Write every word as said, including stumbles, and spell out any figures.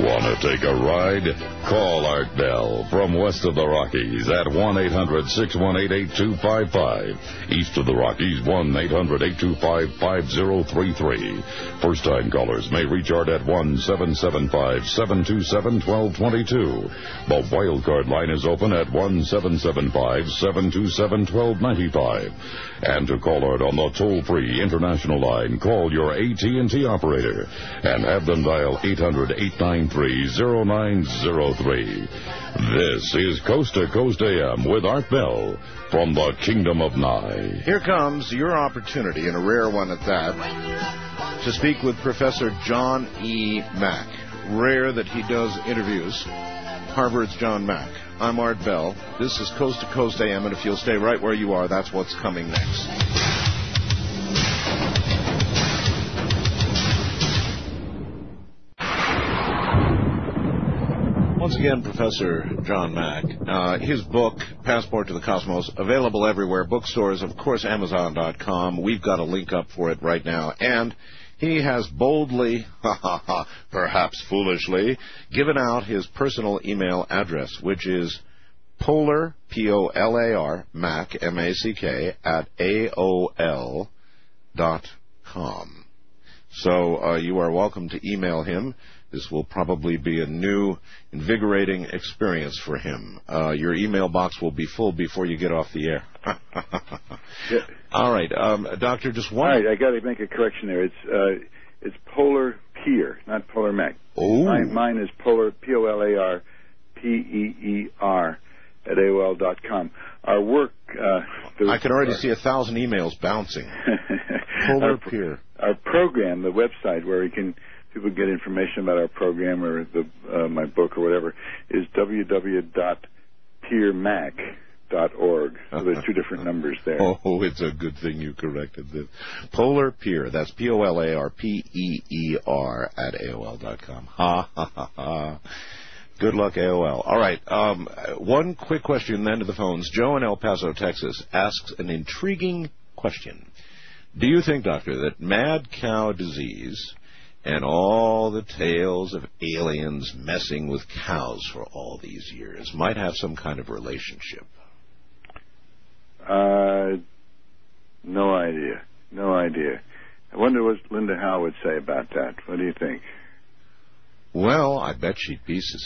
Want to take a ride? Call Art Bell from west of the Rockies at one eight hundred six one eight eight two five five. East of the Rockies, one eight hundred eight two five five zero three three. First-time callers may reach Art at one seven seven five seven two seven one two two two. The wildcard line is open at one seven seven five seven two seven one two nine five. And to call Art on the toll-free international line, call your A T and T operator and have them dial eight hundred eight nine three zero nine zero three. This is Coast to Coast A M with Art Bell from the Kingdom of Nye. Here comes your opportunity, and a rare one at that, to speak with Professor John E. Mack. Rare that he does interviews. Harvard's John Mack. I'm Art Bell. This is Coast to Coast A M, and if you'll stay right where you are, that's what's coming next. Once again, Professor John Mack. Uh, his book, Passport to the Cosmos, available everywhere. Bookstores, of course, Amazon dot com. We've got a link up for it right now. And he has boldly, ha ha ha, perhaps foolishly, given out his personal email address, which is Polar, P O L A R, Mac, M A C K, at A O L dot com. So uh, you are welcome to email him. This will probably be a new, invigorating experience for him. Uh, your email box will be full before you get off the air. Yeah. All right, um, Doctor, just one. All right, I got to make a correction there. It's uh, it's Polar Peer, not Polar Mac. Oh. Mine, mine is Polar, P O L A R, P E E R, at A O L dot com. Our work... Uh, I can already our, see a thousand emails bouncing. Polar our, Peer. Our program, the website where we can... people get information about our program or the uh, my book or whatever, is w w w dot peer mac dot org. So there's two different numbers there. Oh, it's a good thing you corrected this. Polar Peer, that's P O L A R P E E R at A O L dot com. Ha, ha, ha, ha. Good luck, A O L. All right, um, one quick question then to the phones. Joe in El Paso, Texas, asks an intriguing question. Do you think, Doctor, that mad cow disease and all the tales of aliens messing with cows for all these years might have some kind of relationship? Uh, no idea. No idea. I wonder what Linda Howe would say about that. What do you think? Well, I bet she'd be